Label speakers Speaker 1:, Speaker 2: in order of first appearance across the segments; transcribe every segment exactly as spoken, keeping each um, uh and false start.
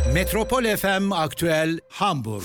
Speaker 1: Metropol F M Aktüel Hamburg.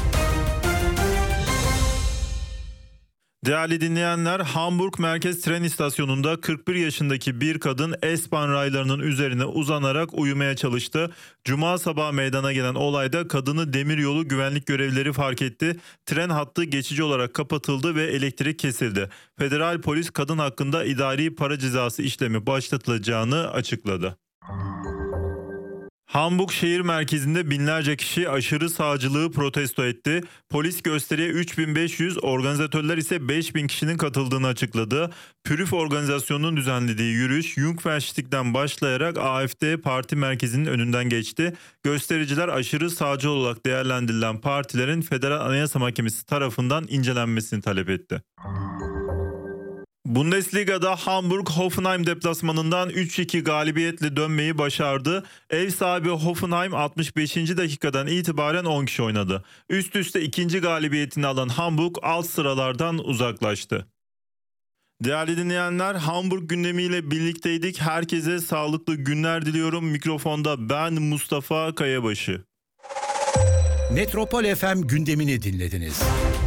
Speaker 2: Değerli dinleyenler, Hamburg Merkez Tren İstasyonu'nda kırk bir yaşındaki bir kadın S-Bahn raylarının üzerine uzanarak uyumaya çalıştı. Cuma sabahı meydana gelen olayda kadını demiryolu güvenlik görevlileri fark etti. Tren hattı geçici olarak kapatıldı ve elektrik kesildi. Federal polis kadın hakkında idari para cezası işlemi başlatılacağını açıkladı. Hamburg şehir merkezinde binlerce kişi aşırı sağcılığı protesto etti. Polis gösteriye üç bin beş yüz, organizatörler ise beş bin kişinin katıldığını açıkladı. Pürüf organizasyonunun düzenlediği yürüyüş Jungfernstieg'den başlayarak A F D parti merkezinin önünden geçti. Göstericiler aşırı sağcı olarak değerlendirilen partilerin Federal Anayasa Mahkemesi tarafından incelenmesini talep etti. Bundesliga'da Hamburg Hoffenheim deplasmanından üç iki galibiyetle dönmeyi başardı. Ev sahibi Hoffenheim altmış beşinci dakikadan itibaren on kişi oynadı. Üst üste ikinci galibiyetini alan Hamburg alt sıralardan uzaklaştı. Değerli dinleyenler, Hamburg gündemiyle birlikteydik. Herkese sağlıklı günler diliyorum. Mikrofonda ben Mustafa Kayabaşı.
Speaker 1: Metropol F M gündemini dinlediniz.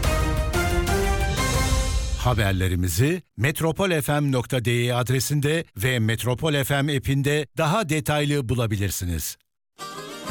Speaker 1: Haberlerimizi metropolfm nokta de adresinde ve Metropol F M app'inde daha detaylı bulabilirsiniz.